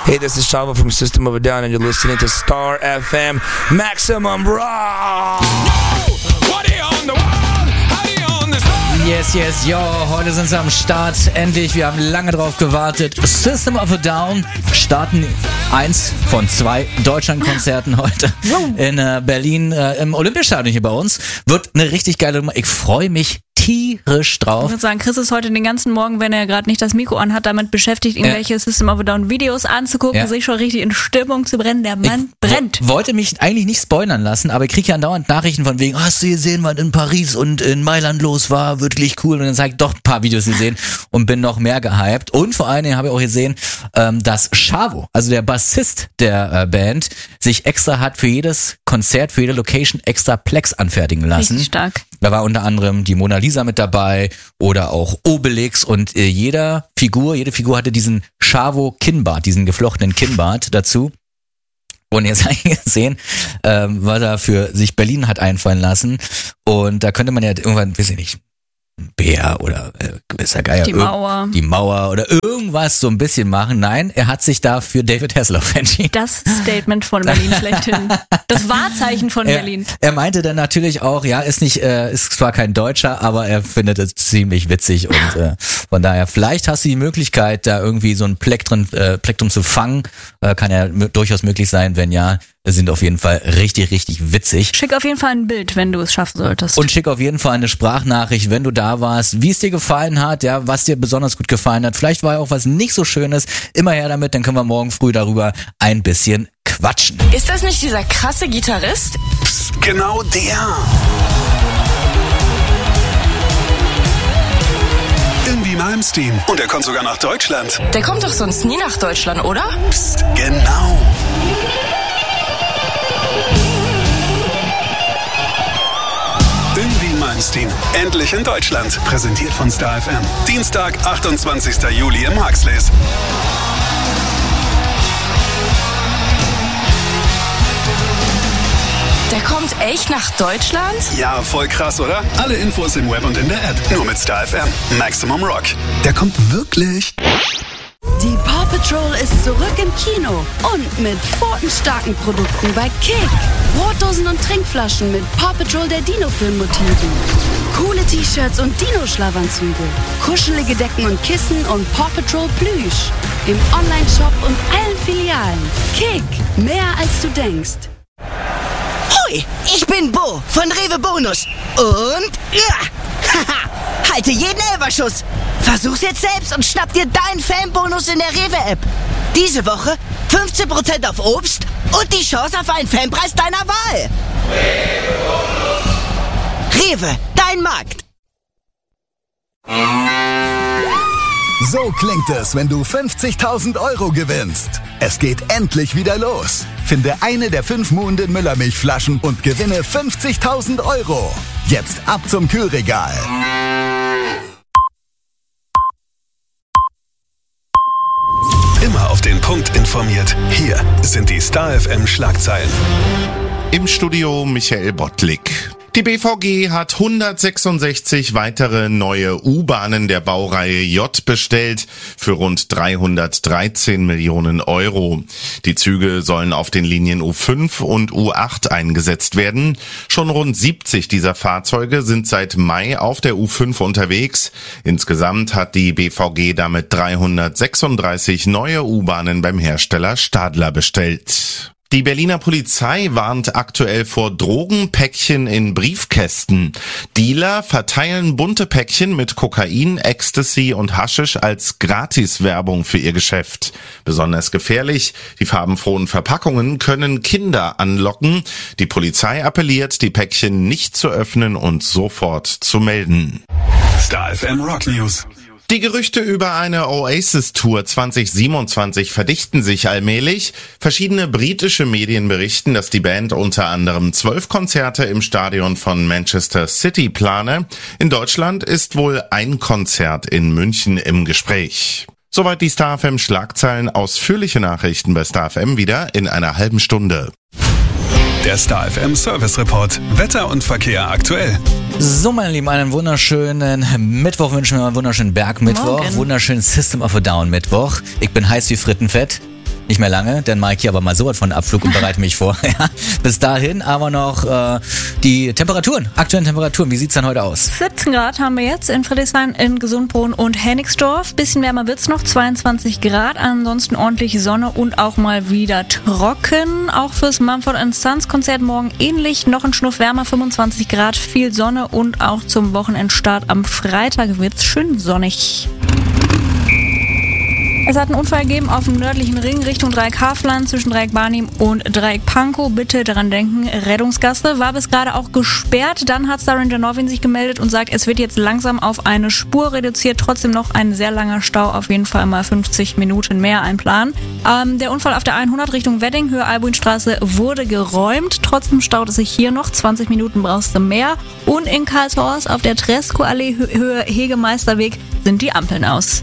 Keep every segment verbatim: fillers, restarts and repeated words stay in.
Hey, this is Chavo from System of a Down and you're listening to Star F M Maximum Rock. Yes, yes, yo, heute sind sie am Start. Endlich, wir haben lange drauf gewartet. System of a Down starten eins von zwei Deutschlandkonzerten heute in äh, Berlin äh, im Olympiastadion hier bei uns. Wird eine richtig geile Nummer. Ich freue mich tierisch drauf. Ich würde sagen, Chris ist heute den ganzen Morgen, wenn er gerade nicht das Mikro anhat, damit beschäftigt, irgendwelche ja. System of a Down Videos anzugucken, ja. sich schon richtig in Stimmung zu brennen. Der Mann ich brennt. W- wollte mich eigentlich nicht spoilern lassen, aber ich kriege ja andauernd Nachrichten von wegen, hast du gesehen, was in Paris und in Mailand los war, wirklich cool. Und dann sage ich doch ein paar Videos gesehen und bin noch mehr gehypt. Und vor allen Dingen habe ich auch gesehen, ähm, dass Chavo, also der Bassist der äh, Band, sich extra hat für jedes Konzert, für jede Location extra Plex anfertigen lassen. Richtig stark. Da war unter anderem die Mona Lisa mit dabei oder auch Obelix und äh, jeder Figur, jede Figur hatte diesen Chavo-Kinnbart, diesen geflochtenen Kinnbart dazu. Und jetzt habe ich gesehen, ähm, was er für sich Berlin hat einfallen lassen. Und da könnte man ja irgendwann, weiß ich nicht, Bär oder äh, ist ja geil, die Mauer. Die Mauer oder irgendwas so ein bisschen machen. Nein, er hat sich da für David Hasselhoff entschieden. Das Statement von Berlin schlechthin. Das Wahrzeichen von er, Berlin. Er meinte dann natürlich auch, ja, ist nicht, äh, ist zwar kein Deutscher, aber er findet es ziemlich witzig und äh, von daher, vielleicht hast du die Möglichkeit, da irgendwie so ein Plektrum, äh, Plektrum zu fangen. Äh, kann ja m- durchaus möglich sein, wenn ja. Sind auf jeden Fall richtig, richtig witzig. Schick auf jeden Fall ein Bild, wenn du es schaffen solltest. Und schick auf jeden Fall eine Sprachnachricht, wenn du da warst, wie es dir gefallen hat, ja, was dir besonders gut gefallen hat. Vielleicht war ja auch was nicht so Schönes. Immer her damit, dann können wir morgen früh darüber ein bisschen quatschen. Ist das nicht dieser krasse Gitarrist? Psst, genau der. Yngwie Malmsteen. Und er kommt sogar nach Deutschland. Der kommt doch sonst nie nach Deutschland, oder? Psst, genau. Yngwie Malmsteen, endlich in Deutschland. Präsentiert von Star F M. Dienstag, achtundzwanzigster Juli im Huxleys. Der kommt echt nach Deutschland? Ja, voll krass, oder? Alle Infos im Web und in der App. Nur mit Star F M. Maximum Rock. Der kommt wirklich. Die Paw Patrol ist zurück im Kino und mit pfotenstarken Produkten bei Kick. Brotdosen und Trinkflaschen mit Paw Patrol der Dino-Film-Motiven. Coole T-Shirts und Dino-Schlafanzüge. Kuschelige Decken und Kissen und Paw Patrol Plüsch. Im Online-Shop und allen Filialen. Kick, mehr als du denkst. Hoi, ich bin Bo von Rewe Bonus. Und ja, haha, halte jeden Elberschuss. Versuch's jetzt selbst und schnapp dir deinen Fanbonus in der Rewe-App. Diese Woche fünfzehn Prozent auf Obst und die Chance auf einen Fanpreis deiner Wahl. Rewe, dein Markt. So klingt es, wenn du fünfzigtausend Euro gewinnst. Es geht endlich wieder los. Finde eine der fünf Moon Müller Milchflaschen und gewinne fünfzigtausend Euro. Jetzt ab zum Kühlregal. Immer auf den Punkt informiert. Hier sind die Star F M Schlagzeilen. Im Studio Michael Bottlik. Die B V G hat hundertsechsundsechzig weitere neue U-Bahnen der Baureihe J bestellt für rund dreihundertdreizehn Millionen Euro. Die Züge sollen auf den Linien U fünf und U acht eingesetzt werden. Schon rund siebzig dieser Fahrzeuge sind seit Mai auf der U fünf unterwegs. Insgesamt hat die B V G damit dreihundertsechsunddreißig neue U-Bahnen beim Hersteller Stadler bestellt. Die Berliner Polizei warnt aktuell vor Drogenpäckchen in Briefkästen. Dealer verteilen bunte Päckchen mit Kokain, Ecstasy und Haschisch als Gratiswerbung für ihr Geschäft. Besonders gefährlich, die farbenfrohen Verpackungen können Kinder anlocken. Die Polizei appelliert, die Päckchen nicht zu öffnen und sofort zu melden. Star F M Rock News. Die Gerüchte über eine Oasis-Tour zwanzig siebenundzwanzig verdichten sich allmählich. Verschiedene britische Medien berichten, dass die Band unter anderem zwölf Konzerte im Stadion von Manchester City plane. In Deutschland ist wohl ein Konzert in München im Gespräch. Soweit die Star F M Schlagzeilen. Ausführliche Nachrichten bei Star F M wieder in einer halben Stunde. Der Star F M Service Report. Wetter und Verkehr aktuell. So, meine Lieben, einen wunderschönen Mittwoch wünschen wir, einen wunderschönen Bergmittwoch, Morgen. Wunderschönen System of a Down Mittwoch. Ich bin heiß wie Frittenfett. nicht mehr lange, denn Mike hier aber mal sowas von Abflug und bereite mich vor. Ja. Bis dahin aber noch äh, die Temperaturen, aktuellen Temperaturen. Wie sieht's denn heute aus? siebzehn Grad haben wir jetzt in Friedrichshain, in Gesundbrunnen und Hennigsdorf. Bisschen wärmer wird's noch, zweiundzwanzig Grad. Ansonsten ordentlich Sonne und auch mal wieder trocken. Auch fürs Mumford and Sons Konzert morgen ähnlich. Noch ein Schnuff wärmer, fünfundzwanzig Grad, viel Sonne und auch zum Wochenendstart am Freitag wird's schön sonnig. Es hat einen Unfall gegeben auf dem nördlichen Ring Richtung Dreieck Hafland zwischen Dreieck Barnim und Dreieck Pankow. Bitte daran denken, Rettungsgasse war bis gerade auch gesperrt. Dann hat Star Ranger Norwin sich gemeldet und sagt, es wird jetzt langsam auf eine Spur reduziert. Trotzdem noch ein sehr langer Stau, auf jeden Fall mal fünfzig Minuten mehr ein Plan. Ähm, der Unfall auf der hundert Richtung Wedding, Höhe Albuinstraße, wurde geräumt. Trotzdem staut es sich hier noch. zwanzig Minuten brauchst du mehr. Und in Karlshorst auf der Tresco-Allee, Höhe Hegemeisterweg, sind die Ampeln aus.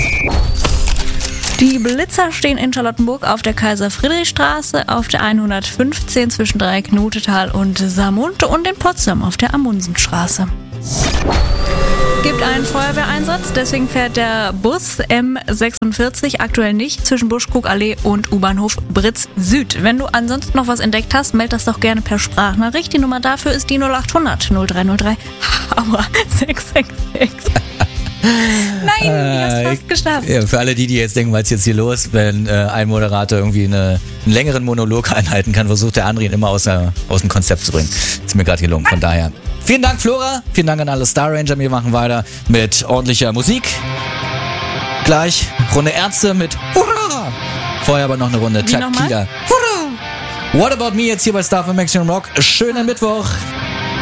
Die Blitzer stehen in Charlottenburg auf der Kaiser-Friedrich-Straße, auf der hundertfünfzehn zwischen Dreieck Notetal und Samund und in Potsdam auf der Amundsenstraße. Gibt einen Feuerwehreinsatz, deswegen fährt der Bus M sechsundvierzig aktuell nicht zwischen Buschkuckallee und U-Bahnhof Britz Süd. Wenn du ansonsten noch was entdeckt hast, meld das doch gerne per Sprachnachricht. Die Nummer dafür ist die null achthundert null drei null drei Aua sechs sechs sechs. Nein, ich hab's fast geschafft. Ja, für alle die, die jetzt denken, was ist jetzt hier los, wenn äh, ein Moderator irgendwie eine, einen längeren Monolog einhalten kann, versucht der andere ihn immer aus, der, aus dem Konzept zu bringen. Ist mir gerade gelungen, von daher. Vielen Dank, Flora. Vielen Dank an alle Star Ranger. Wir machen weiter mit ordentlicher Musik. Gleich Runde Ärzte mit Hurra! Vorher aber noch eine Runde Takida. Hurra! What About Me jetzt hier bei Star für Maximum Rock. Schönen Mittwoch.